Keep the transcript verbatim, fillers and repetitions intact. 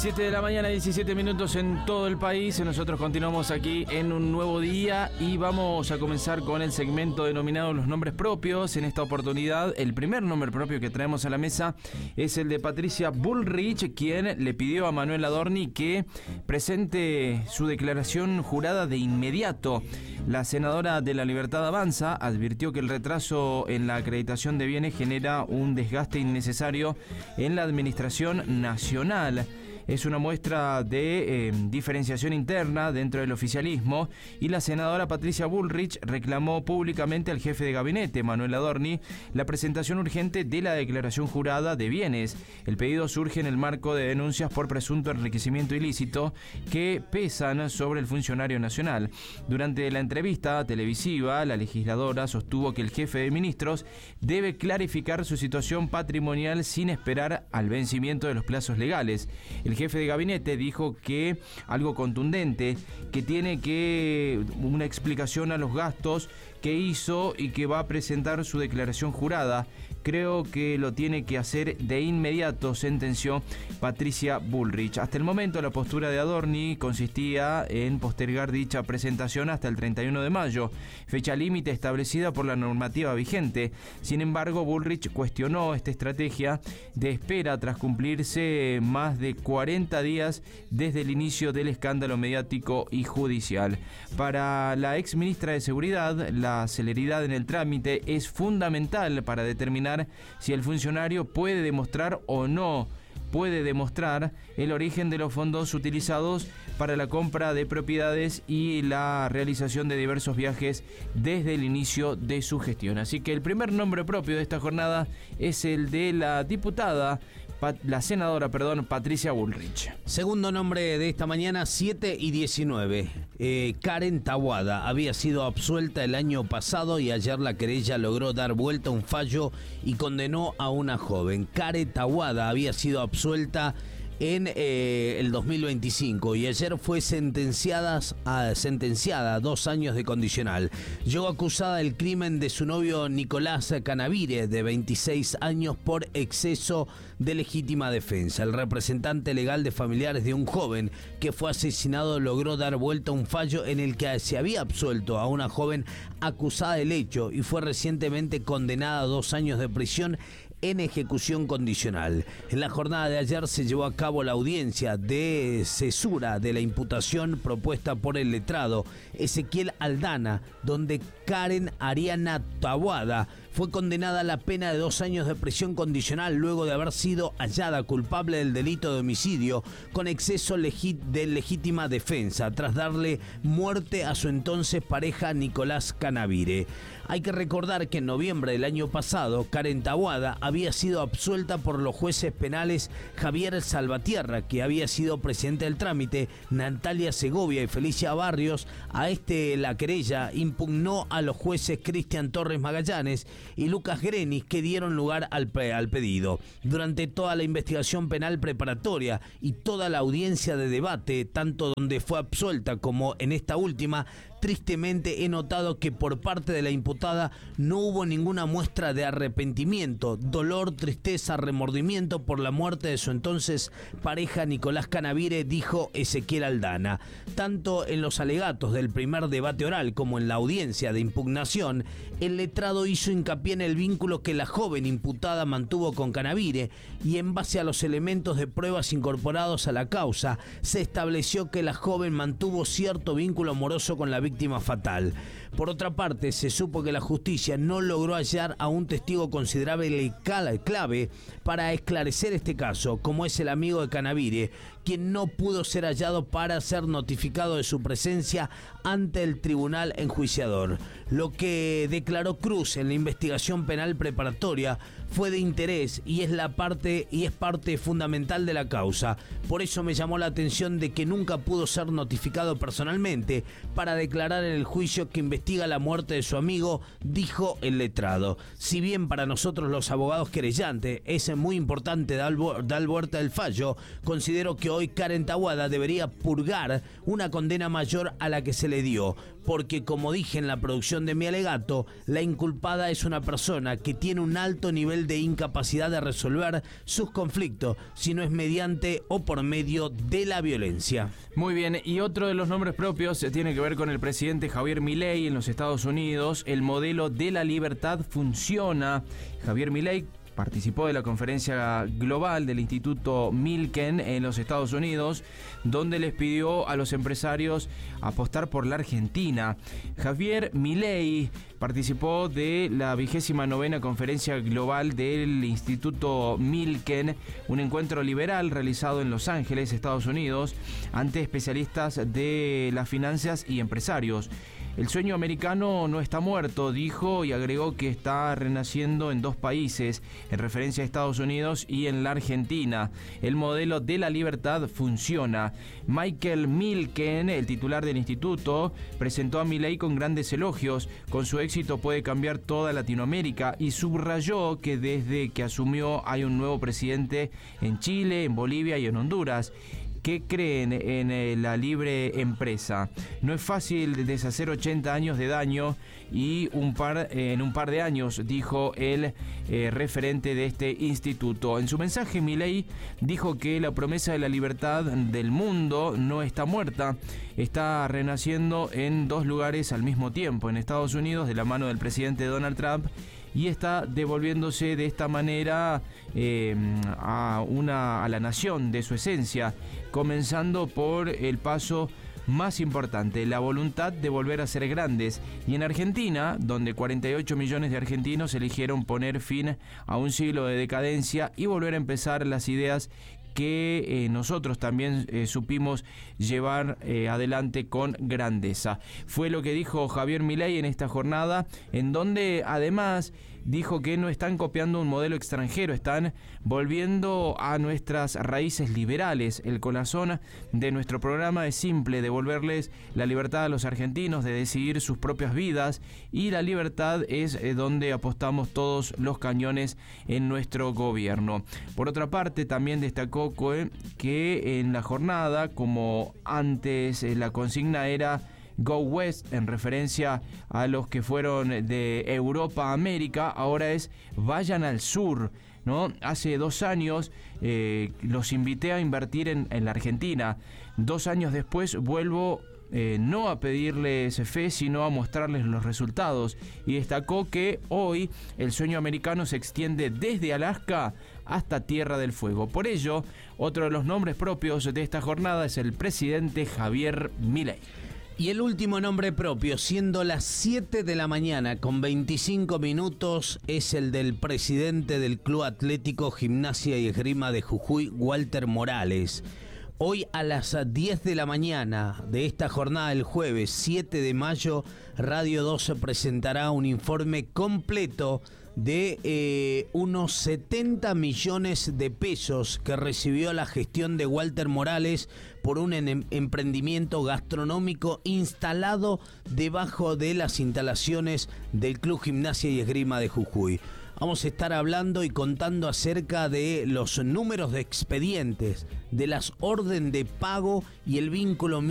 siete de la mañana, diecisiete minutos en todo el país. Nosotros continuamos aquí en un nuevo día y vamos a comenzar con el segmento denominado Los Nombres Propios. En esta oportunidad, el primer nombre propio que traemos a la mesa es el de Patricia Bullrich, quien le pidió a Manuel Adorni que presente su declaración jurada de inmediato. La senadora de La Libertad Avanza advirtió que el retraso en la acreditación de bienes genera un desgaste innecesario en la administración nacional. Es una muestra de eh, diferenciación interna dentro del oficialismo y la senadora Patricia Bullrich reclamó públicamente al jefe de gabinete, Manuel Adorni, la presentación urgente de la declaración jurada de bienes. El pedido surge en el marco de denuncias por presunto enriquecimiento ilícito que pesan sobre el funcionario nacional. Durante la entrevista televisiva, la legisladora sostuvo que el jefe de ministros debe clarificar su situación patrimonial sin esperar al vencimiento de los plazos legales. El El jefe de gabinete dijo que algo contundente, que tiene que una explicación a los gastos que hizo y que va a presentar su declaración jurada. Creo que lo tiene que hacer de inmediato, sentenció Patricia Bullrich. Hasta el momento la postura de Adorni consistía en postergar dicha presentación hasta el treinta y uno de mayo, fecha límite establecida por la normativa vigente. Sin embargo, Bullrich cuestionó esta estrategia de espera tras cumplirse más de cuarenta días desde el inicio del escándalo mediático y judicial. Para la ex ministra de Seguridad, la celeridad en el trámite es fundamental para determinar si el funcionario puede demostrar o no puede demostrar el origen de los fondos utilizados para la compra de propiedades y la realización de diversos viajes desde el inicio de su gestión. Así que el primer nombre propio de esta jornada es el de la diputada, la senadora, perdón, Patricia Bullrich. Segundo nombre de esta mañana, siete y diecinueve. Eh, Karen Taboada había sido absuelta el año pasado y ayer la querella logró dar vuelta a un fallo y condenó a una joven. Karen Taboada había sido absuelta en eh, el dos mil veinticinco y ayer fue sentenciada a, sentenciada a dos años de condicional. Llegó acusada del crimen de su novio Nicolás Canavire, de veintiséis años, por exceso de legítima defensa. El representante legal de familiares de un joven que fue asesinado logró dar vuelta a un fallo en el que se había absuelto a una joven acusada del hecho y fue recientemente condenada a dos años de prisión en ejecución condicional. En la jornada de ayer se llevó a cabo la audiencia de cesura de la imputación propuesta por el letrado Ezequiel Aldana, donde Karen Ariana Taboada fue condenada a la pena de dos años de prisión condicional luego de haber sido hallada culpable del delito de homicidio con exceso legi- de legítima defensa, tras darle muerte a su entonces pareja Nicolás Canavire. Hay que recordar que en noviembre del año pasado, Karen Taboada había sido absuelta por los jueces penales Javier Salvatierra, que había sido presidente del trámite, Natalia Segovia y Felicia Barrios. A este la querella impugnó a los jueces Cristian Torres Magallanes y Lucas Grenis, que dieron lugar al, pe- al pedido. Durante toda la investigación penal preparatoria y toda la audiencia de debate, tanto donde fue absuelta como en esta última, tristemente he notado que por parte de la imputada no hubo ninguna muestra de arrepentimiento, dolor, tristeza, remordimiento por la muerte de su entonces pareja Nicolás Canavire, dijo Ezequiel Aldana. Tanto en los alegatos del primer debate oral como en la audiencia de impugnación, el letrado hizo hincapié en el vínculo que la joven imputada mantuvo con Canavire y en base a los elementos de pruebas incorporados a la causa, se estableció que la joven mantuvo cierto vínculo amoroso con la víctima fatal. Por otra parte, se supo que la justicia no logró hallar a un testigo considerable clave para esclarecer este caso, como es el amigo de Canavire, quien no pudo ser hallado para ser notificado de su presencia ante el tribunal enjuiciador. Lo que declaró Cruz en la investigación penal preparatoria fue de interés y es la parte y es parte fundamental de la causa. Por eso me llamó la atención de que nunca pudo ser notificado personalmente para declarar en el juicio que investiga la muerte de su amigo, dijo el letrado. Si bien para nosotros los abogados querellantes es muy importante dar, dar vuelta del fallo, considero que hoy Karen Taboada debería purgar una condena mayor a la que se le dio, porque, como dije en la producción de mi alegato, la inculpada es una persona que tiene un alto nivel de incapacidad de resolver sus conflictos, si no es mediante o por medio de la violencia. Muy bien, y otro de los nombres propios tiene que ver con el presidente Javier Milei en los Estados Unidos. El modelo de la libertad funciona. Javier Milei participó de la conferencia global del Instituto Milken en los Estados Unidos, donde les pidió a los empresarios apostar por la Argentina. Javier Milei participó de la vigésima novena conferencia global del Instituto Milken, un encuentro liberal realizado en Los Ángeles, Estados Unidos, ante especialistas de las finanzas y empresarios. El sueño americano no está muerto, dijo, y agregó que está renaciendo en dos países, en referencia a Estados Unidos y en la Argentina. El modelo de la libertad funciona. Michael Milken, el titular del instituto, presentó a Milei con grandes elogios. Con su éxito puede cambiar toda Latinoamérica y subrayó que desde que asumió hay un nuevo presidente en Chile, en Bolivia y en Honduras. ¿Qué creen en eh, la libre empresa? No es fácil deshacer ochenta años de daño y un par, eh, en un par de años, dijo el eh, referente de este instituto. En su mensaje, Milei dijo que la promesa de la libertad del mundo no está muerta, está renaciendo en dos lugares al mismo tiempo, en Estados Unidos de la mano del presidente Donald Trump, y está devolviéndose de esta manera eh, a, una, a la nación de su esencia, comenzando por el paso más importante, la voluntad de volver a ser grandes. Y en Argentina, donde cuarenta y ocho millones de argentinos eligieron poner fin a un siglo de decadencia y volver a empezar las ideas que eh, nosotros también eh, supimos llevar eh, adelante con grandeza. Fue lo que dijo Javier Milei en esta jornada, en donde además dijo que no están copiando un modelo extranjero, están volviendo a nuestras raíces liberales. El corazón de nuestro programa es simple: devolverles la libertad a los argentinos de decidir sus propias vidas, y la libertad es eh, donde apostamos todos los cañones en nuestro gobierno. Por otra parte, también destacó que en la jornada, como antes eh, la consigna era Go West, en referencia a los que fueron de Europa a América, ahora es vayan al sur, ¿no? Hace dos años eh, los invité a invertir en, en la Argentina. Dos años después vuelvo Eh, no a pedirles fe, sino a mostrarles los resultados, y destacó que hoy el sueño americano se extiende desde Alaska hasta Tierra del Fuego. Por ello, otro de los nombres propios de esta jornada es el presidente Javier Milei. Y el último nombre propio, siendo las siete de la mañana con veinticinco minutos, es el del presidente del Club Atlético Gimnasia y Esgrima de Jujuy, Walter Morales. Hoy a las diez de la mañana de esta jornada del jueves siete de mayo, Radio doce presentará un informe completo de eh, unos setenta millones de pesos que recibió la gestión de Walter Morales por un en- emprendimiento gastronómico instalado debajo de las instalaciones del Club Gimnasia y Esgrima de Jujuy. Vamos a estar hablando y contando acerca de los números de expedientes, de las órdenes de pago y el vínculo